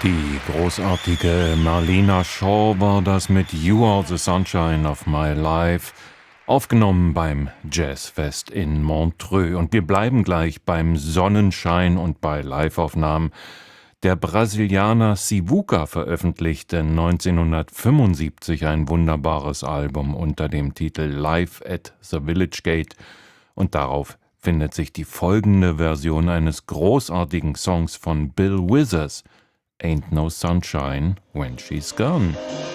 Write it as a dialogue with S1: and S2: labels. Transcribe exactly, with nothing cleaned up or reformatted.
S1: Die großartige Marlena Shaw war das mit You Are the Sunshine of My Life, aufgenommen beim Jazzfest in Montreux. Und wir bleiben gleich beim Sonnenschein und bei Liveaufnahmen. Der Brasilianer Sivuca veröffentlichte neunzehnhundertfünfundsiebzig ein wunderbares Album unter dem Titel Live at the Village Gate, und darauf findet sich die folgende Version eines großartigen Songs von Bill Withers, Ain't No Sunshine When She's Gone.